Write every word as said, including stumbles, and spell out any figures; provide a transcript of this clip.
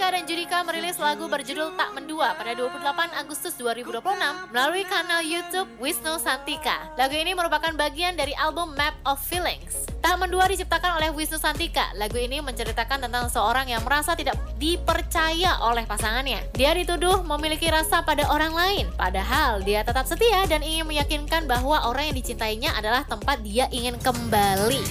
Santika dan Judika merilis lagu berjudul Tak Mendua pada dua puluh delapan Agustus dua ribu dua puluh enam melalui kanal YouTube Wisnu Santika. Lagu ini merupakan bagian dari album Map of Feelings. Tak Mendua diciptakan oleh Wisnu Santika. Lagu ini menceritakan tentang seorang yang merasa tidak dipercaya oleh pasangannya. Dia dituduh memiliki rasa pada orang lain, padahal dia tetap setia dan ingin meyakinkan bahwa orang yang dicintainya adalah tempat dia ingin kembali.